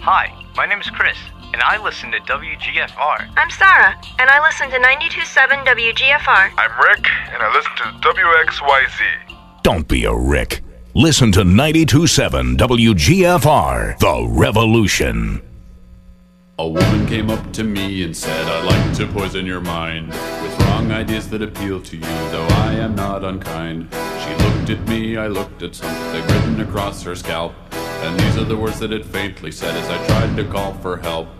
Hi, my name is Chris, and I listen to WGFR. I'm Sarah, and I listen to 92.7 WGFR. I'm Rick, and I listen to WXYZ. Don't be a Rick. Listen to 92.7 WGFR, The Revolution. A woman came up to me and said, I'd like to poison your mind with wrong ideas that appeal to you, though I am not unkind. She looked at me, I looked at something written across her scalp, and these are the words that it faintly said as I tried to call for help.